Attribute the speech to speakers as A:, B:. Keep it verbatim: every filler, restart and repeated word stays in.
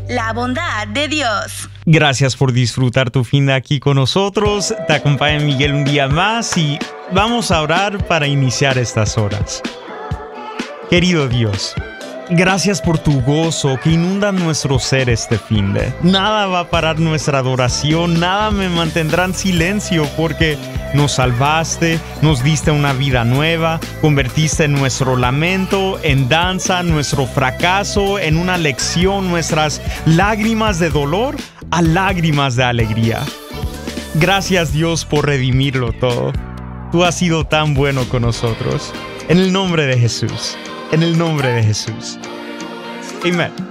A: la bondad de Dios.
B: Gracias por disfrutar tu fin de aquí con nosotros. Te acompaña Miguel un día más y vamos a orar para iniciar estas horas. Querido Dios, gracias por tu gozo que inunda nuestro ser este finde. Nada va a parar nuestra adoración, nada me mantendrá en silencio porque nos salvaste, nos diste una vida nueva, convertiste nuestro lamento en danza, nuestro fracaso en una lección, nuestras lágrimas de dolor a lágrimas de alegría. Gracias Dios por redimirlo todo. Tú has sido tan bueno con nosotros. En el nombre de Jesús. En el nombre de Jesús. Amén.